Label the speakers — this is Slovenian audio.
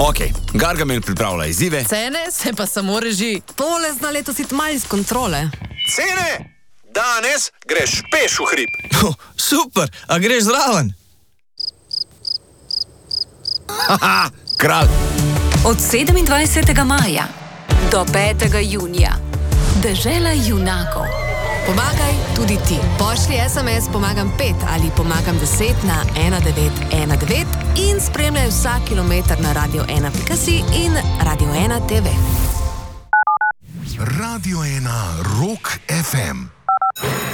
Speaker 1: Ok, Gargamel pripravlja izzive.
Speaker 2: Cene se pa samo reži.
Speaker 3: Tole zna letos iti malo iz kontrole.
Speaker 4: Cene! Danes greš peš v hrib.
Speaker 5: Super, a greš zraven?
Speaker 1: Haha, kralj.
Speaker 6: Od 27. maja do 5. junija. Dežela junakov.
Speaker 3: Pomagaj tudi ti. Pošlji SMS Pomagam 5 ali Pomagam 10 na 1919 in spremljaj vsak kilometer na radio1.si in Radio 1 TV.
Speaker 7: Radio 1 Rock FM.